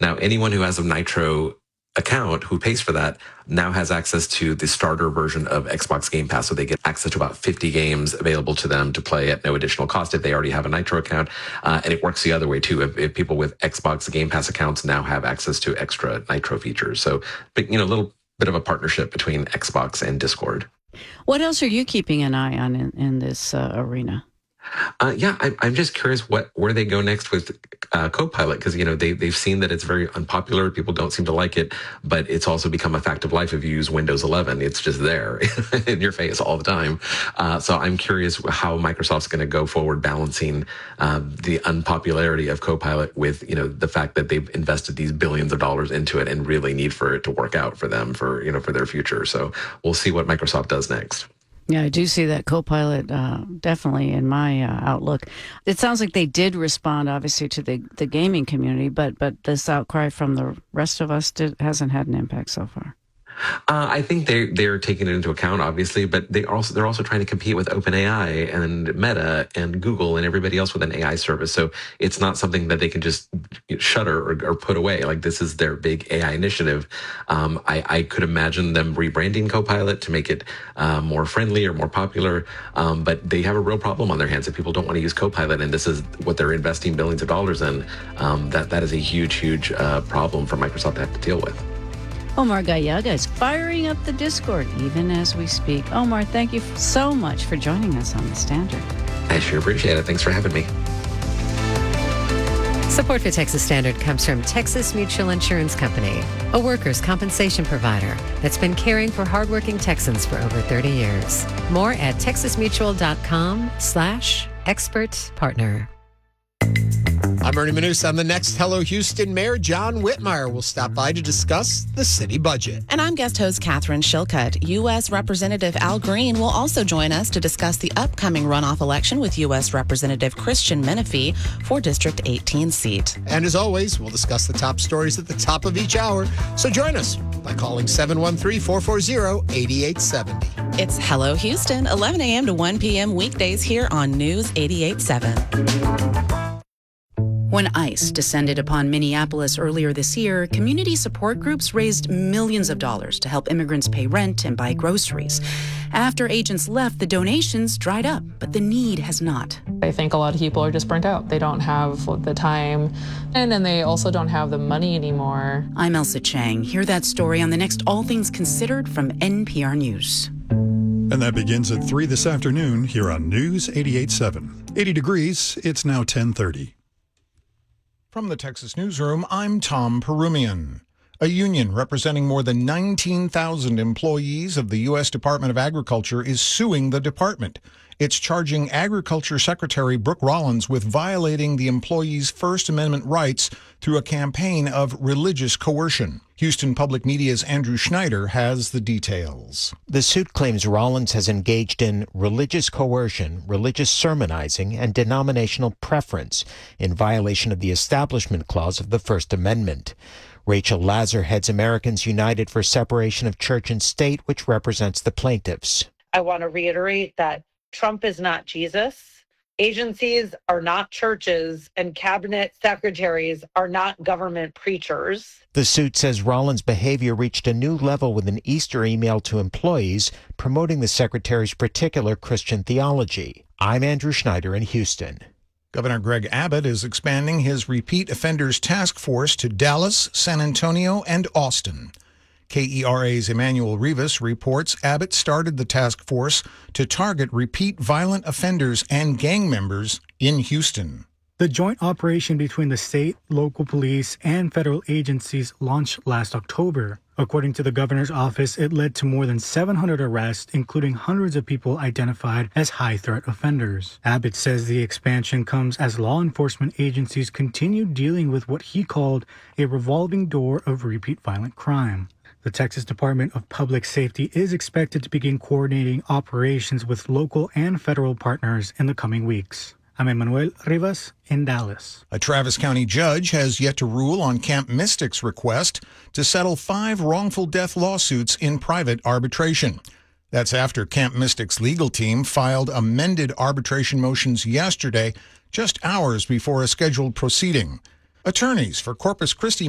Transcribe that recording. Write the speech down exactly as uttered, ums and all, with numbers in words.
Now, anyone who has a Nitro account who pays for that now has access to the starter version of Xbox Game Pass. So they get access to about fifty games available to them to play at no additional cost if they already have a Nitro account. Uh, and it works the other way too. If, if people with Xbox Game Pass accounts now have access to extra Nitro features. So, you know, a little bit of a partnership between Xbox and Discord. What else are you keeping an eye on in, in this uh, arena? Uh, yeah, I, I'm just curious what where they go next with uh, Copilot, because you know they they've seen that it's very unpopular. People don't seem to like it, but it's also become a fact of life if you use Windows eleven. It's just there in your face all the time. Uh, so I'm curious how Microsoft's going to go forward, balancing uh, the unpopularity of Copilot with you know the fact that they've invested these billions of dollars into it and really need for it to work out for them for you know for their future. So we'll see what Microsoft does next. Yeah, I do see that Copilot uh, definitely in my uh, outlook. It sounds like they did respond, obviously, to the, the gaming community, but but this outcry from the rest of us did, hasn't had an impact so far. Uh, I think they they're taking it into account, obviously, but they also they're also trying to compete with OpenAI and Meta and Google and everybody else with an A I service. So it's not something that they can just shutter or, or put away. Like this is their big A I initiative. Um, I, I could imagine them rebranding Copilot to make it uh, more friendly or more popular. Um, but they have a real problem on their hands if people don't want to use Copilot, and this is what they're investing billions of dollars in. Um, that that is a huge, huge uh, problem for Microsoft to have to deal with. Omar Gallaga is firing up the Discord even as we speak. Omar, thank you so much for joining us on The Standard. I sure appreciate it. Thanks for having me. Support for Texas Standard comes from Texas Mutual Insurance Company, a workers' compensation provider that's been caring for hardworking Texans for over thirty years. More at texasmutual.com slash expert partner. I'm Ernie Manus. On the next Hello Houston, Mayor John Whitmire will stop by to discuss the city budget. And I'm guest host Catherine Shilcutt. U S. Representative Al Green will also join us to discuss the upcoming runoff election with U S. Representative Christian Menifee for District eighteen seat. And as always, we'll discuss the top stories at the top of each hour. So join us by calling seven one three, four four zero, eight eight seven zero. It's Hello Houston, eleven a.m. to one p.m. weekdays here on News eighty-eight seven. When ICE descended upon Minneapolis earlier this year, community support groups raised millions of dollars to help immigrants pay rent and buy groceries. After agents left, the donations dried up, but the need has not. I think a lot of people are just burnt out. They don't have the time, and then they also don't have the money anymore. I'm Elsa Chang. Hear that story on the next All Things Considered from N P R News. And that begins at three this afternoon here on News eighty-eight seven. eighty degrees, it's now ten thirty. From the Texas Newsroom, I'm Tom Perumian. A union representing more than nineteen thousand employees of the U S. Department of Agriculture is suing the department. It's charging Agriculture Secretary Brooke Rollins with violating the employees' First Amendment rights through a campaign of religious coercion. Houston Public Media's Andrew Schneider has the details. The suit claims Rollins has engaged in religious coercion, religious sermonizing, and denominational preference in violation of the Establishment Clause of the First Amendment. Rachel Lazar heads Americans United for Separation of Church and State, which represents the plaintiffs. I want to reiterate that Trump is not Jesus. Agencies are not churches, and cabinet secretaries are not government preachers. The suit says Rollins' behavior reached a new level with an Easter email to employees promoting the secretary's particular Christian theology. I'm Andrew Schneider in Houston. Governor Greg Abbott is expanding his repeat offenders task force to Dallas, San Antonio, and Austin. K E R A's Emmanuel Rivas reports Abbott started the task force to target repeat violent offenders and gang members in Houston. The joint operation between the state, local police, and federal agencies launched last October. According to the governor's office, it led to more than seven hundred arrests, including hundreds of people identified as high-threat offenders. Abbott says the expansion comes as law enforcement agencies continue dealing with what he called a revolving door of repeat violent crime. The Texas Department of Public Safety is expected to begin coordinating operations with local and federal partners in the coming weeks. I'm Emmanuel Rivas in Dallas. A Travis County judge has yet to rule on Camp Mystic's request to settle five wrongful death lawsuits in private arbitration. That's after Camp Mystic's legal team filed amended arbitration motions yesterday, just hours before a scheduled proceeding. Attorneys for Corpus Christi